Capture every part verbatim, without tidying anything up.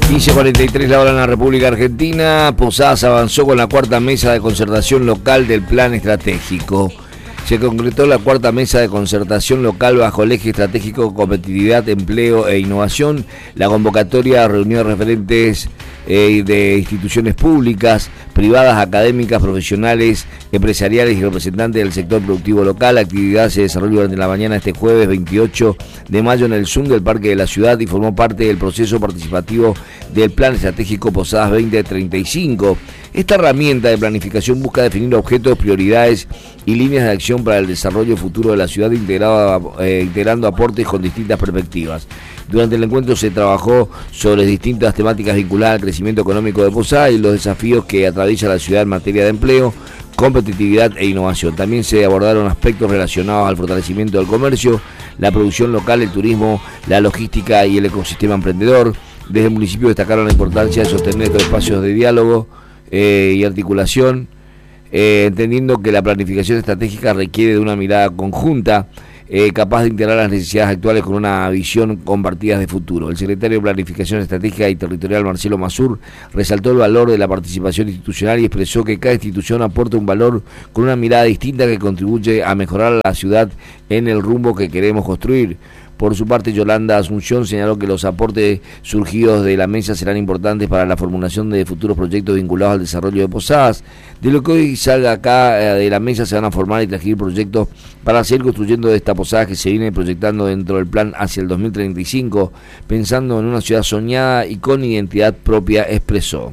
quince cuarenta y tres la hora en la República Argentina. Posadas avanzó con la cuarta mesa de concertación local del plan estratégico. Se concretó la cuarta mesa de concertación local bajo el eje estratégico competitividad, empleo e innovación. La convocatoria reunió referentes eh, de instituciones públicas, privadas, académicas, profesionales, empresariales y representantes del sector productivo local. La actividad se desarrolló durante la mañana este jueves veintiocho de mayo en el Zoom del Parque de la Ciudad y formó parte del proceso participativo del Plan Estratégico Posadas veinte treinta y cinco. Esta herramienta de planificación busca definir objetos, prioridades y líneas de acción para el desarrollo futuro de la ciudad, integrado, eh, integrando aportes con distintas perspectivas. Durante el encuentro se trabajó sobre distintas temáticas vinculadas al crecimiento económico de Posadas y los desafíos que atraviesa la ciudad en materia de empleo, competitividad e innovación. También se abordaron aspectos relacionados al fortalecimiento del comercio, la producción local, el turismo, la logística y el ecosistema emprendedor. Desde el municipio destacaron la importancia de sostener estos espacios de diálogo eh, y articulación, eh, entendiendo que la planificación estratégica requiere de una mirada conjunta, Eh, capaz de integrar las necesidades actuales con una visión compartida de futuro. El secretario de Planificación Estratégica y Territorial, Marcelo Mazur, resaltó el valor de la participación institucional y expresó que cada institución aporta un valor con una mirada distinta que contribuye a mejorar la ciudad en el rumbo que queremos construir. Por su parte, Yolanda Asunción señaló que los aportes surgidos de la mesa serán importantes para la formulación de futuros proyectos vinculados al desarrollo de Posadas. De lo que hoy salga acá de la mesa se van a formar y transcribir proyectos para seguir construyendo esta Posada que se viene proyectando dentro del plan hacia el dos mil treinta y cinco, pensando en una ciudad soñada y con identidad propia, expresó.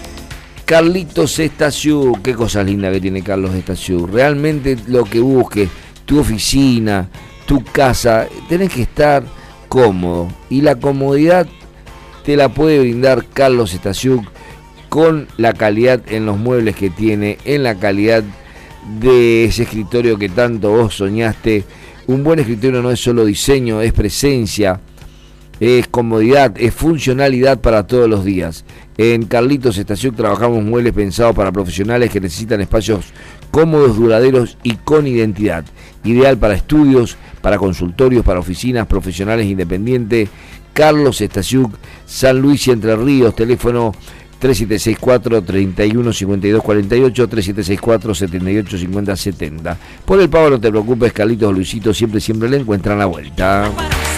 Carlitos Estasiuk, qué cosas lindas que tiene Carlos Estasiuk. Realmente lo que busque, tu oficina, tu casa, tenés que estar cómodo y la comodidad te la puede brindar Carlos Estasiuk con la calidad en los muebles que tiene, en la calidad de ese escritorio que tanto vos soñaste. Un buen escritorio no es solo diseño, es presencia, es comodidad, es funcionalidad para todos los días. En Carlitos Estasiuk trabajamos muebles pensados para profesionales que necesitan espacios cómodos, duraderos y con identidad. Ideal para estudios, para consultorios, para oficinas, profesionales independientes. Carlos Estasiuk, San Luis y Entre Ríos, teléfono tres siete seis cuatro, tres uno cinco dos cuatro ocho, tres siete seis cuatro, siete ocho cinco cero siete cero. Por el pago no te preocupes, Carlitos, Luisito, siempre, siempre le encuentran la vuelta.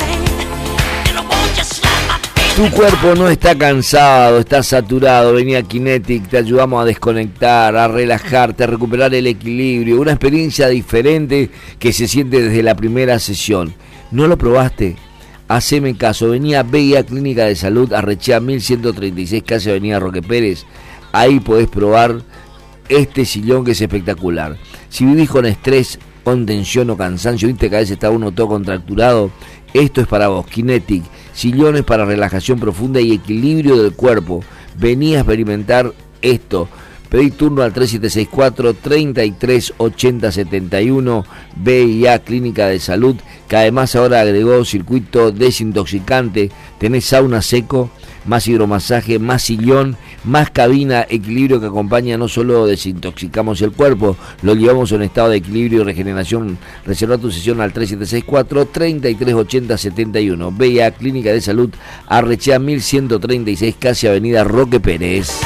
Tu cuerpo no está cansado, está saturado. Vení a Kinetic, te ayudamos a desconectar, a relajarte, a recuperar el equilibrio. Una experiencia diferente que se siente desde la primera sesión. ¿No lo probaste? Haceme caso. Vení a B I A Clínica de Salud, Arrechea mil ciento treinta y seis, casi Avenida Roque Pérez. Ahí podés probar este sillón que es espectacular. Si vivís con estrés, con tensión o cansancio, viste que a veces está uno todo contracturado, esto es para vos. Kinetic, sillones para relajación profunda y equilibrio del cuerpo. Vení a experimentar esto. Pedí turno al tres siete seis cuatro, tres tres ocho cero siete uno. B I A Clínica de Salud, que además ahora agregó circuito desintoxicante. Tenés sauna seco, más hidromasaje, más sillón, más cabina, equilibrio que acompaña. No solo desintoxicamos el cuerpo, lo llevamos a un estado de equilibrio y regeneración. Reserva tu sesión al tres siete seis cuatro, tres tres ocho cero siete uno. B I A Clínica de Salud, Arrechea mil ciento treinta y seis, casi Avenida Roque Pérez.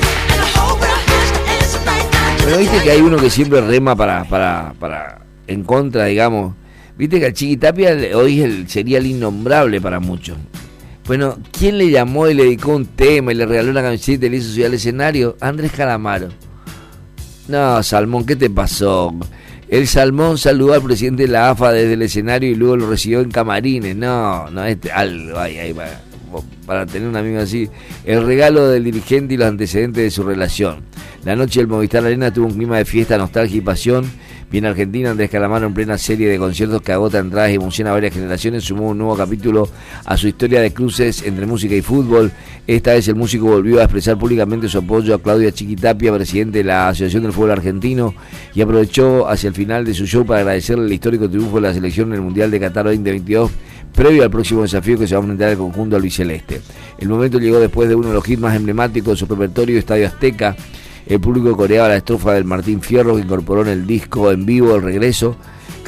Pero viste que hay uno que siempre rema para, para, para en contra, digamos. Viste que al Chiquitapia hoy el, sería el innombrable para muchos. Bueno, ¿quién le llamó y le dedicó un tema y le regaló una camiseta y le hizo subir al escenario? Andrés Calamaro. No, Salmón, ¿qué te pasó? El Salmón saludó al presidente de la A F A desde el escenario y luego lo recibió en camarines. No, no, este, algo, ay, ay, para, para tener un amigo así. El regalo del dirigente y los antecedentes de su relación. La noche del Movistar Arena tuvo un clima de fiesta, nostalgia y pasión. Bien Argentina, Andrés Calamaro, en plena serie de conciertos que agota entradas y emociona a varias generaciones, sumó un nuevo capítulo a su historia de cruces entre música y fútbol. Esta vez el músico volvió a expresar públicamente su apoyo a Claudia Chiquitapia, presidente de la Asociación del Fútbol Argentino, y aprovechó hacia el final de su show para agradecerle el histórico triunfo de la selección en el Mundial de Qatar veinte veintidós, previo al próximo desafío que se va a enfrentar el conjunto albiceleste. El momento llegó después de uno de los hits más emblemáticos de su repertorio, Estadio Azteca. El público coreaba la estrofa del Martín Fierro, que incorporó en el disco en vivo El Regreso.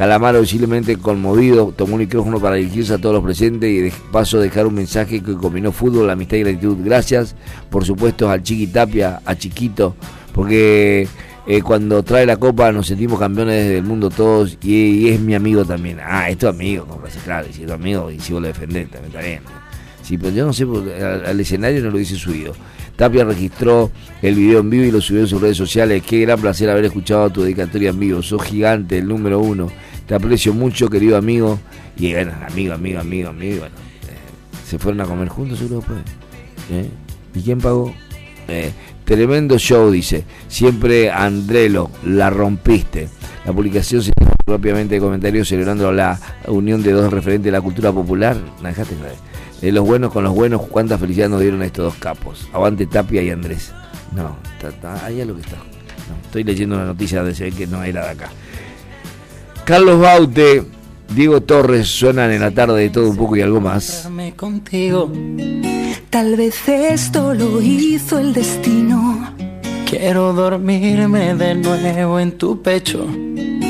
Calamaro, visiblemente conmovido, tomó un micrófono para dirigirse a todos los presentes y de paso dejar un mensaje que combinó fútbol, amistad y gratitud. Gracias, por supuesto, al Chiqui Tapia, a Chiquito, porque eh, cuando trae la copa nos sentimos campeones del mundo todos y, y es mi amigo también. Ah, es tu amigo, claro, y si es tu amigo y si vos lo defendés, también está bien. Sí, pero yo no sé, al, al escenario no lo dice subido. Tapia registró el video en vivo y lo subió en sus redes sociales. Qué gran placer haber escuchado tu dedicatoria en vivo. Sos gigante, el número uno. Te aprecio mucho, querido amigo. Y bueno, amigo, amigo, amigo, amigo. Bueno, eh, se fueron a comer juntos seguro después. ¿Eh? ¿Y quién pagó? Eh, tremendo show, dice. Siempre Andrelo, la rompiste. La publicación se hizo propiamente de comentarios celebrando la unión de dos referentes de la cultura popular. No, dejate claro. De los buenos con los buenos, cuánta felicidad nos dieron a estos dos capos. Avante Tapia y Andrés. No, está, está, ahí es lo que está. No, estoy leyendo una noticia donde se ve que no era de acá. Carlos Baute, Diego Torres suenan en la tarde de todo un poco y algo más. Contigo. Tal vez esto lo hizo el destino. Quiero dormirme de nuevo en tu pecho.